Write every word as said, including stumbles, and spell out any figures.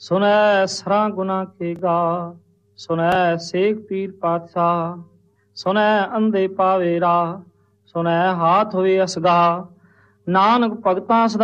ਸੁਨੈ ਸਰਾਂ ਗੁਨਾ ਕੇਗਾ, ਸੁਨੈ ਸੇਖ ਪੀਰ ਪਾਤਸ਼ਾਹ। ਸੁਨੈ ਅੰਧੇ ਪਾਵੇ ਰਾਹ, ਸੁਨੈ ਹਾਥ ਹੋਵੇ ਅਸਗਾ। ਨਾਨਕ ਭਗਤਾਂ ਸਦਾ